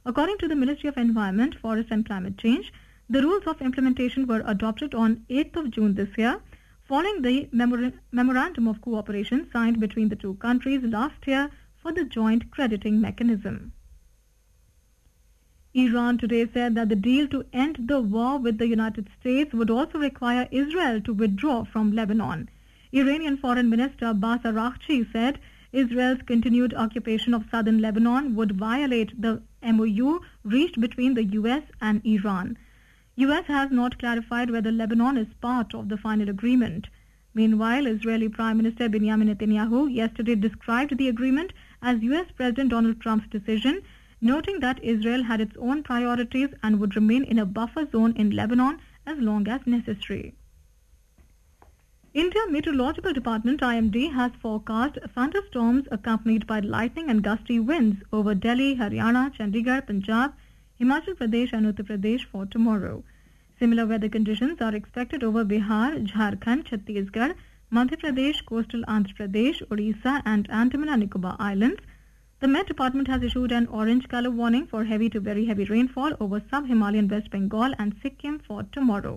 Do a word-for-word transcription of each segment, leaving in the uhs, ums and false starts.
According to the Ministry of Environment, Forest and Climate Change, the rules of implementation were adopted on eighth of June this year, following the memor- Memorandum of Cooperation signed between the two countries last year for the joint crediting mechanism. Iran today said that the deal to end the war with the United States would also require Israel to withdraw from Lebanon. Iranian Foreign Minister Abbas Araghchi said Israel's continued occupation of southern Lebanon would violate the M O U reached between the U S and Iran. U S has not clarified whether Lebanon is part of the final agreement. Meanwhile, Israeli Prime Minister Benjamin Netanyahu yesterday described the agreement as U S President Donald Trump's decision, noting that Israel had its own priorities and would remain in a buffer zone in Lebanon as long as necessary. India Meteorological Department I M D has forecast thunderstorms accompanied by lightning and gusty winds over Delhi, Haryana, Chandigarh, Punjab, Himachal Pradesh and Uttar Pradesh for tomorrow. Similar weather conditions are expected over Bihar, Jharkhand, Chhattisgarh, Madhya Pradesh, coastal Andhra Pradesh, Orissa and Andaman and Nicobar Islands. The Met Department has issued an orange color warning for heavy to very heavy rainfall over sub-Himalayan West Bengal and Sikkim for tomorrow.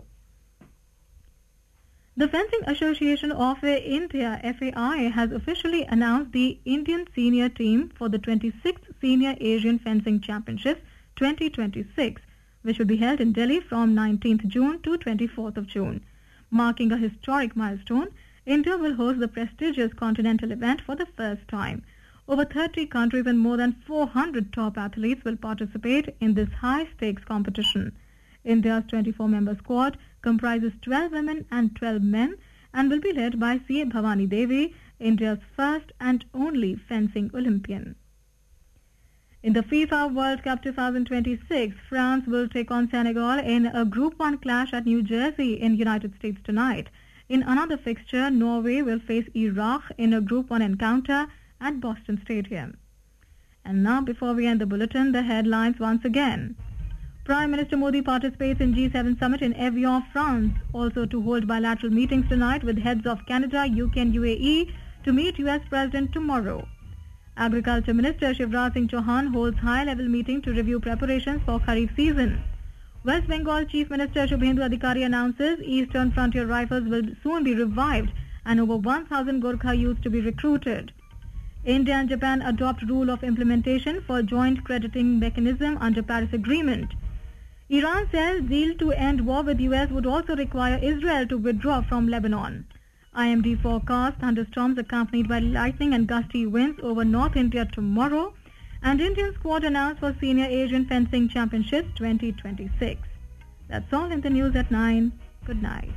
The Fencing Association of India, F A I, has officially announced the Indian senior team for the twenty-sixth Senior Asian Fencing Championships twenty twenty-six, which will be held in Delhi from nineteenth June to twenty-fourth of June. Marking a historic milestone, India will host the prestigious continental event for the first time. Over thirty countries and more than four hundred top athletes will participate in this high-stakes competition. India's twenty-four member squad comprises twelve women and twelve men and will be led by C A Bhavani Devi, India's first and only fencing Olympian. In the FIFA World Cup twenty twenty-six, France will take on Senegal in a Group one clash at New Jersey in United States tonight. In another fixture, Norway will face Iraq in a Group one encounter at Boston Stadium. And now, before we end the bulletin, the headlines once again. Prime Minister Modi participates in G seven summit in Evian, France, also to hold bilateral meetings tonight with heads of Canada, U K and U A E to meet U S President tomorrow. Agriculture Minister Shivraj Singh Chauhan holds high-level meeting to review preparations for Kharif season. West Bengal Chief Minister Shubhendu Adhikari announces Eastern Frontier Rifles will soon be revived and over one thousand Gorkha youths to be recruited. India and Japan adopt rule of implementation for joint crediting mechanism under Paris Agreement. Iran says deal to end war with U S would also require Israel to withdraw from Lebanon. I M D forecast thunderstorms accompanied by lightning and gusty winds over North India tomorrow. And Indian squad announced for Senior Asian Fencing Championships twenty twenty-six. That's all in the news at nine. Good night.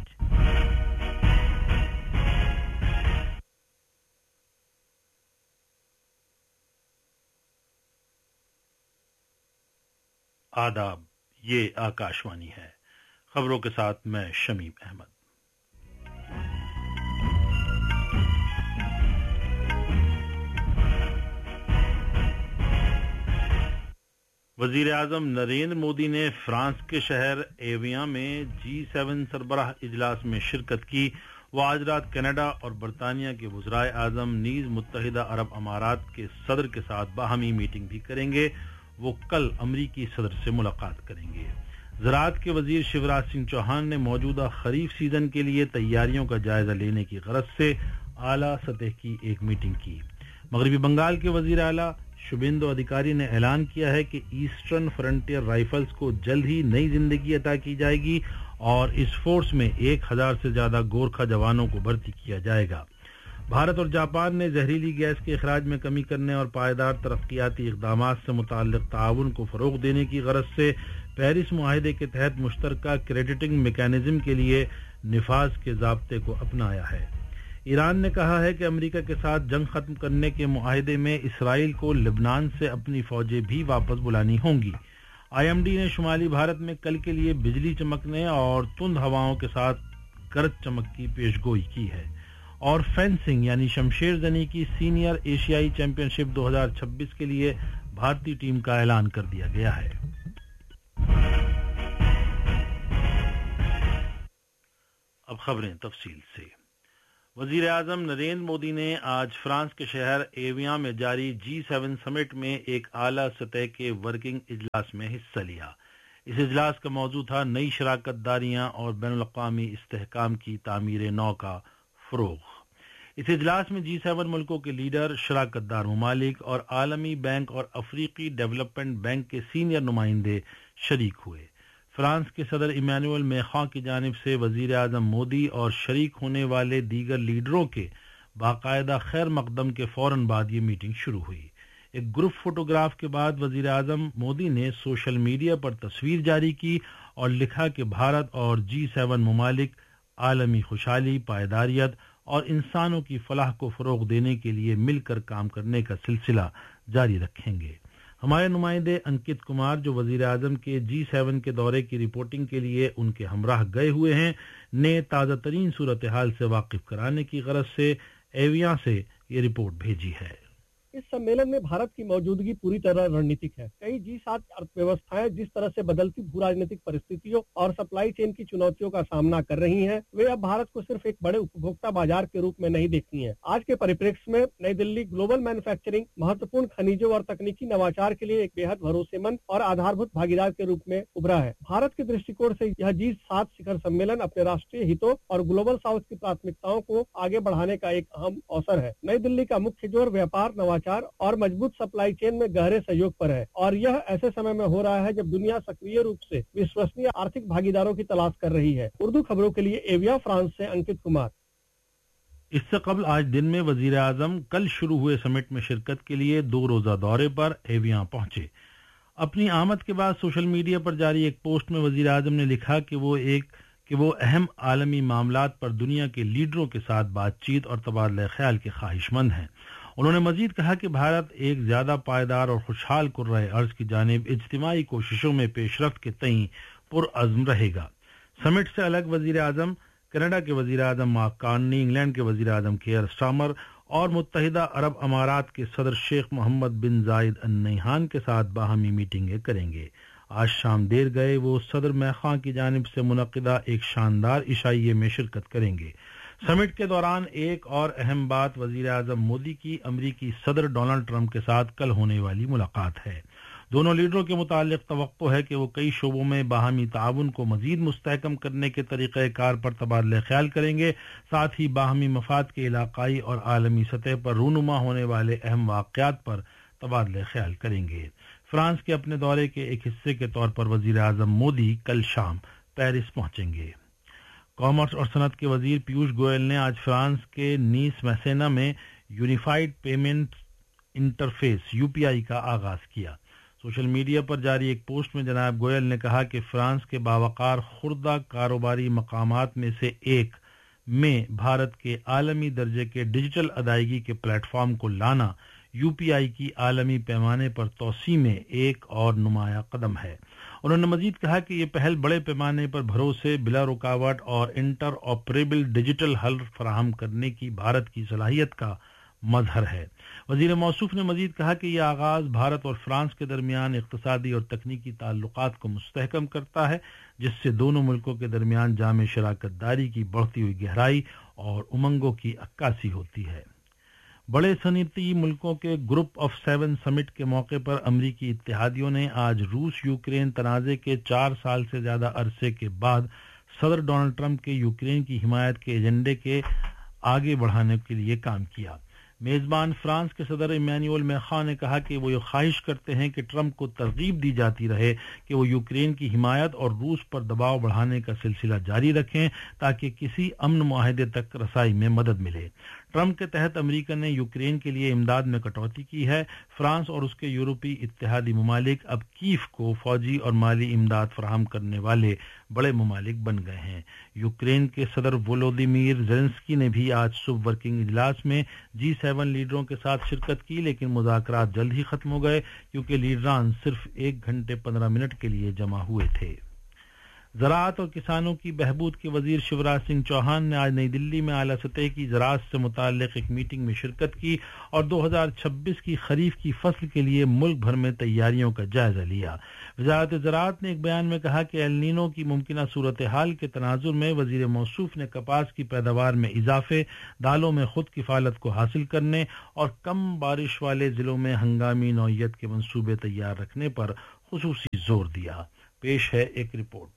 आदाब, ये आकाशवाणी है। खबरों के साथ मैं शमीम अहमद। वजीर आजम नरेंद्र मोदी ने France के शहर एवियां में जी सेवन सरबराह इजलास में शिरकत की। वो आज रात कनाडा और बरतानिया के वज़राए आजम नीज मुत्तहिदा अरब अमारात के सदर के साथ बाहमी मीटिंग भी करेंगे। वो कल अमरीकी सदर से मुलाकात करेंगे। ज़राअत के वजीर शिवराज सिंह चौहान ने मौजूदा खरीफ सीजन के लिए तैयारियों का जायजा लेने की गरज से आला सतह की एक मीटिंग की। मगरबी बंगाल के वजीर आला शुभेंदु अधिकारी ने ऐलान किया है कि ईस्टर्न फ्रंटियर राइफल्स को जल्द ही नई जिंदगी अता की जाएगी और इस फोर्स में एक हजार से ज्यादा गोरखा जवानों को भर्ती किया जाएगा। भारत और जापान ने जहरीली गैस के अखराज में कमी करने और पायदार तरक्कियाती इक़दामात से मुताल्लिक़ ताउन को फ़रोग़ देने की गरज से पेरिस मुआहिदे के तहत मुश्तरका क्रेडिटिंग मैकेनिज्म के लिए निफाज के ज़ाब्ते को अपनाया है। ईरान ने कहा है कि अमेरिका के साथ जंग खत्म करने के मुआहिदे में इसराइल को लेबनान से अपनी फौजें भी वापस बुलानी होंगी। आईएमडी ने शुमाली भारत में कल के लिए बिजली चमकने और तुंद हवाओं के साथ गरज चमक की पेशगोई की है। और फेंसिंग यानी शमशेर जनी की सीनियर एशियाई चैंपियनशिप दो हज़ार छब्बीस के लिए भारतीय टीम का ऐलान कर दिया गया है। अब खबरें तफसील से। وزیر اعظم نریندر مودی نے آج فرانس کے شہر ایویاں میں جاری جی سیون سمٹ میں ایک اعلیٰ سطح کے ورکنگ اجلاس میں حصہ لیا۔ اس اجلاس کا موضوع تھا نئی شراکت داریاں اور بین الاقوامی استحکام کی تعمیر نو کا فروغ۔ اس اجلاس میں جی سیون ملکوں کے لیڈر، شراکت دار ممالک اور عالمی بینک اور افریقی ڈیولپمنٹ بینک کے سینئر نمائندے شریک ہوئے۔ فرانس کے صدر ایمانوئل میخواں کی جانب سے وزیر اعظم مودی اور شریک ہونے والے دیگر لیڈروں کے باقاعدہ خیر مقدم کے فوراً بعد یہ میٹنگ شروع ہوئی۔ ایک گروپ فوٹوگراف کے بعد وزیر اعظم مودی نے سوشل میڈیا پر تصویر جاری کی اور لکھا کہ بھارت اور جی سیون ممالک عالمی خوشحالی، پائیداریت اور انسانوں کی فلاح کو فروغ دینے کے لیے مل کر کام کرنے کا سلسلہ جاری رکھیں گے۔ ہمارے نمائندے انکت کمار، جو وزیر اعظم کے جی سیون کے دورے کی رپورٹنگ کے لیے ان کے ہمراہ گئے ہوئے ہیں، نے تازہ ترین صورتحال سے واقف کرانے کی غرض سے ایویاں سے یہ رپورٹ بھیجی ہے۔ اس سمیلن میں بھارت کی موجودگی پوری طرح رننیتک ہے۔ کئی جی سات ارتھ ویوستھائیں جس طرح سے بدلتی بھو راجنیتک پرستتھیوں اور سپلائی چین کی چنوتیوں کا سامنا کر رہی ہیں، وہ اب بھارت کو صرف ایک بڑے اپبھوکتا بازار کے روپ میں نہیں دیکھتی ہیں۔ آج کے پریپریکش میں نئی دلی گلوبل مینوفیکچرنگ، مہتوپورن خنیجوں اور تکنیکی نواچار کے لیے ایک بے حد بھروسے مند اور آدھاربھوت بھاگیدار کے روپ میں ابھرا ہے۔ بھارت کے درشٹی کوڑ سے یہ جی سات شکر سمیلن اپنے راشٹریہ ہتوں اور گلوبل ساؤتھ کی پراتمکتاؤں کو آگے بڑھانے کا ایک اہم اوسر ہے۔ نئی دلی کا مکھیہ زور ویاپار، نواچار اور مضبوط سپلائی چین میں گہرے سہیوگ پر ہے، اور یہ ایسے سمے میں ہو رہا ہے جب دنیا سکریہ روپ سے وشوسنیہ آرتھک بھاگیداروں کی تلاش کر رہی ہے۔ اردو خبروں کے لیے ایویا فرانس سے انکت کمار۔ اس سے قبل آج دن میں وزیر اعظم کل شروع ہوئے سمٹ میں شرکت کے لیے دو روزہ دورے پر ایویاں پہنچے۔ اپنی آمد کے بعد سوشل میڈیا پر جاری ایک پوسٹ میں وزیر اعظم نے لکھا کہ وہ ایک کہ وہ اہم عالمی معاملات پر دنیا کے لیڈروں کے ساتھ بات چیت اور تبادلہ خیال کے خواہش مند ہیں۔ انہوں نے مزید کہا کہ بھارت ایک زیادہ پائیدار اور خوشحال کرۂ ارض کی جانب اجتماعی کوششوں میں پیش رفت کے تئیں پرعزم رہے گا۔ سمٹ سے الگ وزیر اعظم کینیڈا کے وزیر اعظم مارک کارنی، انگلینڈ کے وزیر اعظم کیئر سٹارمر اور متحدہ عرب امارات کے صدر شیخ محمد بن زائد ال نہیان کے ساتھ باہمی میٹنگیں کریں گے۔ آج شام دیر گئے وہ صدر میخواں کی جانب سے منعقدہ ایک شاندار عشائیے میں شرکت کریں گے۔ سمٹ کے دوران ایک اور اہم بات وزیر اعظم مودی کی امریکی صدر ڈونلڈ ٹرمپ کے ساتھ کل ہونے والی ملاقات ہے۔ دونوں لیڈروں کے متعلق توقع ہے کہ وہ کئی شعبوں میں باہمی تعاون کو مزید مستحکم کرنے کے طریقہ کار پر تبادلہ خیال کریں گے، ساتھ ہی باہمی مفاد کے علاقائی اور عالمی سطح پر رونما ہونے والے اہم واقعات پر تبادلہ خیال کریں گے۔ فرانس کے اپنے دورے کے ایک حصے کے طور پر وزیر اعظم مودی کل شام پیرس پہنچیں گے۔ کامرس اور صنعت کے وزیر پیوش گوئل نے آج فرانس کے نیس میسینا میں unified payment interface U P آئی کا آغاز کیا۔ سوشل میڈیا پر جاری ایک پوسٹ میں جناب گوئل نے کہا کہ فرانس کے باوقار خوردہ کاروباری مقامات میں سے ایک میں بھارت کے عالمی درجے کے ڈیجیٹل ادائیگی کے پلیٹ فارم کو لانا یو پی آئی کی عالمی پیمانے پر توسیع میں ایک اور نمایاں قدم ہے۔ انہوں نے مزید کہا کہ یہ پہل بڑے پیمانے پر بھروسے، بلا رکاوٹ اور انٹر آپریبل ڈیجیٹل حل فراہم کرنے کی بھارت کی صلاحیت کا مظہر ہے۔ وزیر موصوف نے مزید کہا کہ یہ آغاز بھارت اور فرانس کے درمیان اقتصادی اور تکنیکی تعلقات کو مستحکم کرتا ہے، جس سے دونوں ملکوں کے درمیان جامع شراکت داری کی بڑھتی ہوئی گہرائی اور امنگوں کی عکاسی ہوتی ہے۔ بڑے صنعتی ملکوں کے گروپ آف سیون سمٹ کے موقع پر امریکی اتحادیوں نے آج روس یوکرین تنازع کے چار سال سے زیادہ عرصے کے بعد صدر ڈونلڈ ٹرمپ کے یوکرین کی حمایت کے ایجنڈے کے آگے بڑھانے کے لیے کام کیا۔ میزبان فرانس کے صدر ایمانوئل میخواں نے کہا کہ وہ یہ خواہش کرتے ہیں کہ ٹرمپ کو ترغیب دی جاتی رہے کہ وہ یوکرین کی حمایت اور روس پر دباؤ بڑھانے کا سلسلہ جاری رکھیں تاکہ کسی امن معاہدے تک رسائی میں مدد ملے۔ ٹرمپ کے تحت امریکہ نے یوکرین کے لیے امداد میں کٹوتی کی ہے۔ فرانس اور اس کے یورپی اتحادی ممالک اب کیف کو فوجی اور مالی امداد فراہم کرنے والے بڑے ممالک بن گئے ہیں۔ یوکرین کے صدر وولودیمیر زیلنسکی نے بھی آج صبح ورکنگ اجلاس میں جی سیون لیڈروں کے ساتھ شرکت کی، لیکن مذاکرات جلد ہی ختم ہو گئے کیونکہ لیڈران صرف ایک گھنٹے پندرہ منٹ کے لیے جمع ہوئے تھے۔ زراعت اور کسانوں کی بہبود کے وزیر شیوراج سنگھ چوہان نے آج نئی دلی میں اعلیٰ سطح کی زراعت سے متعلق ایک میٹنگ میں شرکت کی اور دو ہزار چھبیس کی خریف کی فصل کے لیے ملک بھر میں تیاریوں کا جائزہ لیا. وزارت زراعت نے ایک بیان میں کہا کہ ایل نینو کی ممکنہ صورتحال کے تناظر میں وزیر موصوف نے کپاس کی پیداوار میں اضافے، دالوں میں خود کفالت کو حاصل کرنے اور کم بارش والے ضلعوں میں ہنگامی نوعیت کے منصوبے تیار رکھنے پر خصوصی زور دیا. پیش ہے ایک رپورٹ.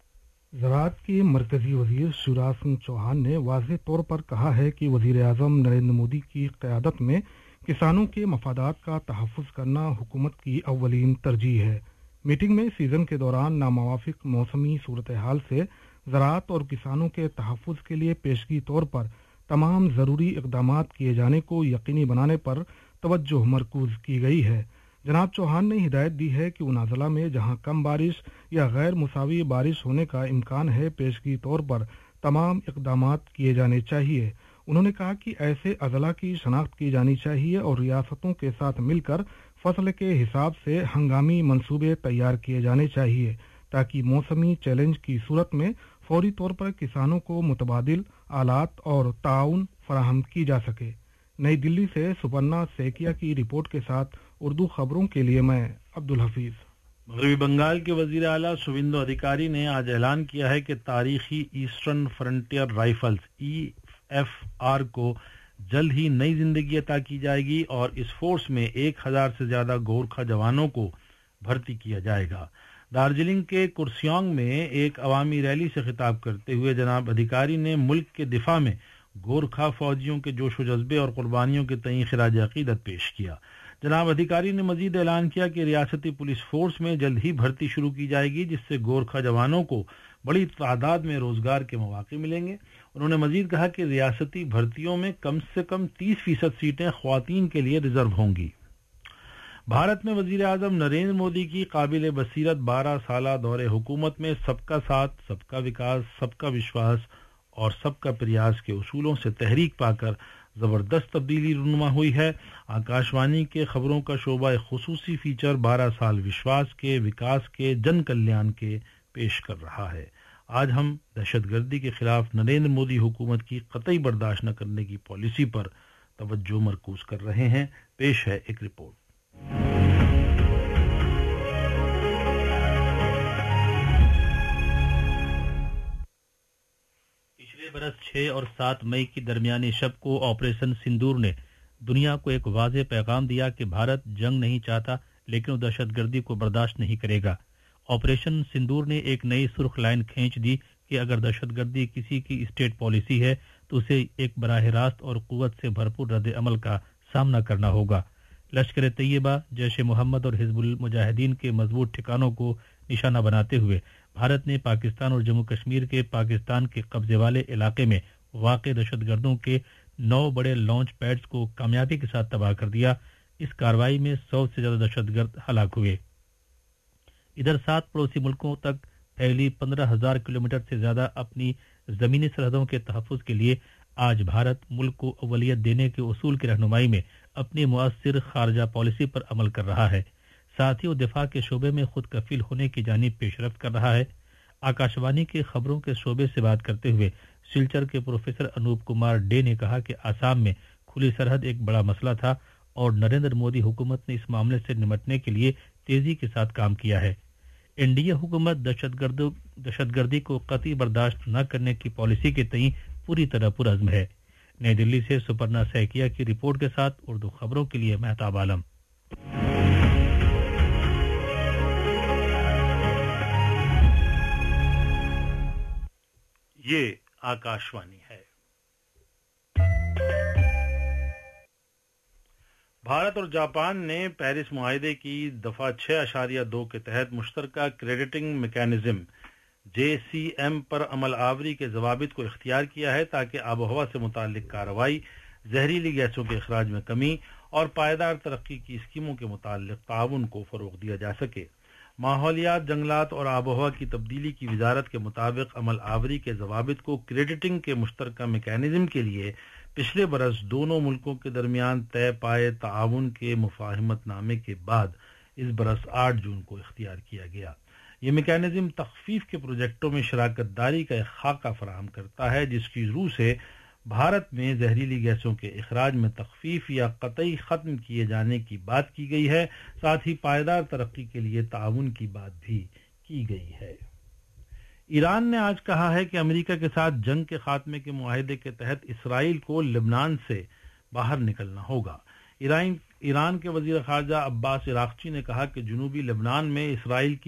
زراعت کے مرکزی وزیر شیوراج سنگھ چوہان نے واضح طور پر کہا ہے کہ وزیر اعظم نریندر مودی کی قیادت میں کسانوں کے مفادات کا تحفظ کرنا حکومت کی اولین ترجیح ہے. میٹنگ میں سیزن کے دوران ناموافق موسمی صورتحال سے زراعت اور کسانوں کے تحفظ کے لیے پیشگی طور پر تمام ضروری اقدامات کیے جانے کو یقینی بنانے پر توجہ مرکوز کی گئی ہے. جناب چوہان نے ہدایت دی ہے کہ ان اضلاع میں جہاں کم بارش یا غیر مساوی بارش ہونے کا امکان ہے پیشگی طور پر تمام اقدامات کیے جانے چاہیے. انہوں نے کہا کہ ایسے اضلاع کی شناخت کی جانی چاہیے اور ریاستوں کے ساتھ مل کر فصل کے حساب سے ہنگامی منصوبے تیار کیے جانے چاہیے تاکہ موسمی چیلنج کی صورت میں فوری طور پر کسانوں کو متبادل آلات اور تعاون فراہم کی جا سکے. نئی دلی سے سپرنا سیکیا کی رپورٹ کے ساتھ اردو خبروں کے لیے میں عبدالحفیظ. مغربی بنگال کے وزیر اعلیٰ شوویندو ادھیکاری نے آج اعلان کیا ہے کہ تاریخی eastern frontier rifles E F are کو جلد ہی نئی زندگی عطا کی جائے گی اور اس فورس میں ایک ہزار سے زیادہ گورکھا جوانوں کو بھرتی کیا جائے گا. دارجلنگ کے کرسیونگ میں ایک عوامی ریلی سے خطاب کرتے ہوئے جناب ادھیکاری نے ملک کے دفاع میں گورکھا فوجیوں کے جوش و جذبے اور قربانیوں کے تئیں خراج عقیدت پیش کیا. جناب ادھیکاری نے مزید اعلان کیا کہ ریاستی پولیس فورس میں جلد ہی بھرتی شروع کی جائے گی جس سے گورکھا جوانوں کو بڑی تعداد میں روزگار کے مواقع ملیں گے. انہوں نے مزید کہا کہ ریاستی بھرتیوں میں کم سے کم تیس فیصد سیٹیں خواتین کے لیے ریزرو ہوں گی. بھارت میں وزیر اعظم نریندر مودی کی قابل بصیرت بارہ سالہ دور حکومت میں سب کا ساتھ، سب کا وکاس، سب کا وشواس اور سب کا پریاس کے اصولوں سے تحریک پا کر زبردست تبدیلی رونما ہوئی ہے. آکاشوانی کے خبروں کا شعبہ خصوصی فیچر بارہ سال وشواس کے، وکاس کے، جن کلیان کے پیش کر رہا ہے. آج ہم دہشت گردی کے خلاف نریندر مودی حکومت کی قطعی برداشت نہ کرنے کی پالیسی پر توجہ مرکوز کر رہے ہیں. پیش ہے ایک رپورٹ. پچھلے برس چھ اور سات مئی کی درمیانی شب کو آپریشن سندور نے دنیا کو ایک واضح پیغام دیا کہ بھارت جنگ نہیں چاہتا لیکن وہ دہشت گردی کو برداشت نہیں کرے گا. آپریشن سندور نے ایک نئی سرخ لائن کھینچ دی کہ اگر دہشت گردی کسی کی اسٹیٹ پالیسی ہے تو اسے ایک براہ راست اور قوت سے بھرپور رد عمل کا سامنا کرنا ہوگا. لشکر طیبہ، جیش محمد اور حزب المجاہدین کے مضبوط ٹھکانوں کو نشانہ بناتے ہوئے بھارت نے پاکستان اور جموں کشمیر کے پاکستان کے قبضے والے علاقے میں واقع دہشت گردوں کے نو بڑے لانچ پیڈز کو کامیابی کے ساتھ تباہ کر دیا. اس کارروائی میں سو سے زیادہ دہشت گرد ہلاک ہوئے. ادھر سات پڑوسی ملکوں تک پھیلی پندرہ ہزار کلومیٹر سے زیادہ اپنی زمینی سرحدوں کے تحفظ کے لیے آج بھارت ملک کو اولویت دینے کے اصول کی رہنمائی میں اپنی مؤثر خارجہ پالیسی پر عمل کر رہا ہے. ساتھ ہی وہ دفاع کے شعبے میں خود کفیل ہونے کی جانب پیش رفت کر رہا ہے. آکاشوانی کے خبروں کے شعبے سے بات کرتے ہوئے سلچر کے پروفیسر انوپ کمار ڈے نے کہا کہ آسام میں کھلی سرحد ایک بڑا مسئلہ تھا اور نریندر مودی حکومت نے اس معاملے سے نمٹنے کے لیے تیزی کے ساتھ کام کیا ہے. این ڈی اے حکومت دہشت گرد دہشت گردی کو قطعی برداشت نہ کرنے کی پالیسی کے تئیں پوری طرح پرعزم ہے. نئی دلی سے سپرنا سیکیا کی رپورٹ کے ساتھ اردو خبروں کے لیے مہتاب عالم. یہ آکاشوانی ہے. بھارت اور جاپان نے پیرس معاہدے کی دفعہ چھ اشاریہ دو کے تحت مشترکہ کریڈٹنگ میکانزم جے سی ایم پر عمل آوری کے ضوابط کو اختیار کیا ہے تاکہ آب و ہوا سے متعلق کارروائی، زہریلی گیسوں کے اخراج میں کمی اور پائیدار ترقی کی اسکیموں کے متعلق تعاون کو فروغ دیا جا سکے. ماحولیات، جنگلات اور آب و ہوا کی تبدیلی کی وزارت کے مطابق عمل آوری کے ضوابط کو کریڈٹنگ کے مشترکہ میکانزم کے لیے پچھلے برس دونوں ملکوں کے درمیان طے پائے تعاون کے مفاہمت نامے کے بعد اس برس آٹھ جون کو اختیار کیا گیا. یہ میکینزم تخفیف کے پروجیکٹوں میں شراکت داری کا ایک خاکہ فراہم کرتا ہے جس کی روح سے بھارت میں زہریلی گیسوں کے اخراج میں تخفیف یا قطعی ختم کیے جانے کی بات کی گئی ہے، ساتھ ہی پائیدار ترقی کے لیے تعاون کی بات بھی کی گئی ہے۔ ایران نے آج کہا ہے کہ امریکہ کے ساتھ جنگ کے خاتمے کے معاہدے کے تحت اسرائیل کو لبنان سے باہر نکلنا ہوگا۔ ایران ایران کے وزیر خارجہ عباس عراقچی نے کہا کہ جنوبی لبنان میں اسرائیل کی